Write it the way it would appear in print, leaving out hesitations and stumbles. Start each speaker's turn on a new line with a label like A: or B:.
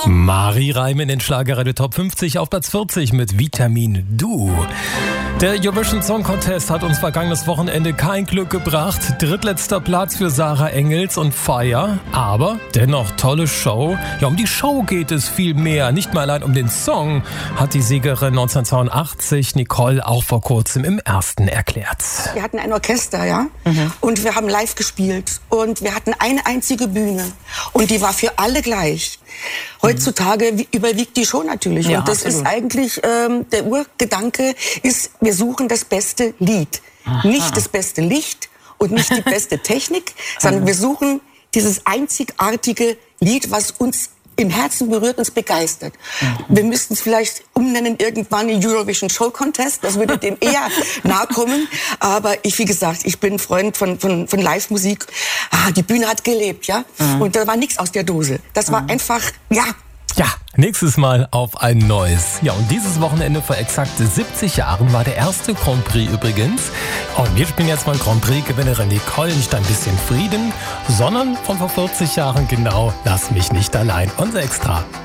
A: Marie Reim in den Schlagerradio Top 50 auf Platz 40 mit Vitamin Du. Der Eurovision Song Contest hat uns vergangenes Wochenende kein Glück gebracht. Drittletzter Platz für Sarah Engels und Fire. Aber dennoch tolle Show. Ja, um die Show geht es viel mehr. Nicht mal allein um den Song, hat die Siegerin 1982 Nicole auch vor kurzem im Ersten erklärt.
B: Wir hatten ein Orchester, ja? Und wir haben live gespielt. Und wir hatten eine einzige Bühne. Und die war für alle gleich. Heutzutage überwiegt die Show natürlich.
C: Ja,
B: und das
C: absolut.
B: ist eigentlich, der Urgedanke ist, wir suchen das beste Lied. Nicht das beste Licht und nicht die beste Technik, sondern wir suchen dieses einzigartige Lied, was uns im Herzen berührt, uns begeistert. Wir müssten es vielleicht umnennen irgendwann in Eurovision Show Contest, das würde dem eher nahe kommen. Aber wie gesagt, ich bin Freund von Live-Musik. Die Bühne hat gelebt, ja. Und da war nichts aus der Dose. Das war einfach, ja.
A: Ja, nächstes Mal auf ein neues. Ja, und dieses Wochenende vor exakt 70 Jahren war der erste Grand Prix übrigens. Und wir spielen jetzt mal Grand Prix-Gewinnerin Nicole, nicht ein bisschen Frieden, sondern von vor 40 Jahren genau, Lass mich nicht allein, unser Extra.